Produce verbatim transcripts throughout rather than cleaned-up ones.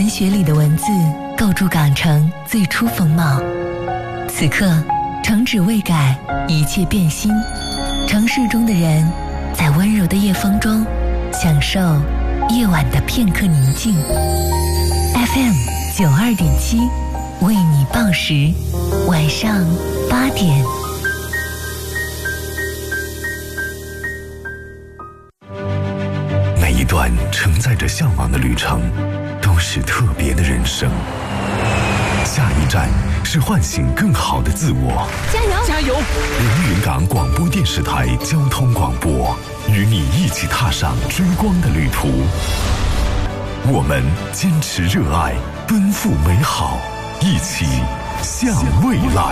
文学里的文字构筑港城最初风貌。此刻，城址未改，一切变新。城市中的人，在温柔的夜风中，享受夜晚的片刻宁静。F M 九二点七，为你报时，晚上八点。 每一段承载着向往的旅程，都是特别的人生。下一站是唤醒更好的自我。 加油！ 加油！ 连云港广播电视台交通广播，与你一起踏上追光的旅途。我们坚持热爱，奔赴美好，一起向未来。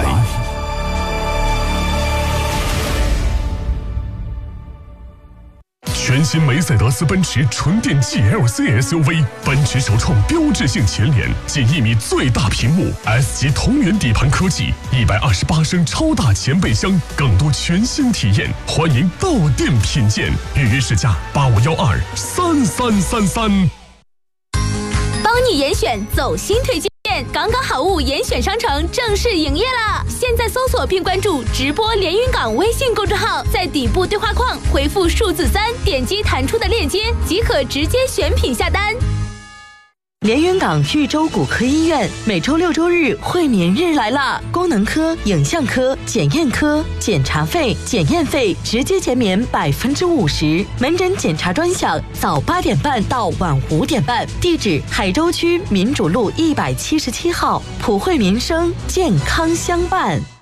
全新梅赛德斯奔驰纯电 G L C S U V， 奔驰首创标志性前脸，近一米最大屏幕 ，S 级同源底盘科技，一百二十八升超大前备箱，更多全新体验，欢迎到店品鉴，预约试驾八五幺二三三三三。 帮你严选走心推荐，港港好物严选商城正式营业啦！现在搜索并关注直播连云港微信公众号，在底部对话框回复数字三，点击弹出的链接即可直接选品下单。 连云港豫州骨科医院每周六周日会眠日来啦！功能科、影像科、检验科检查费、检验费直接减免百分之五十，门诊检查专享，早八点半到晚五点半。地址：海州区民主路一百七十七号，普惠民生，健康相伴。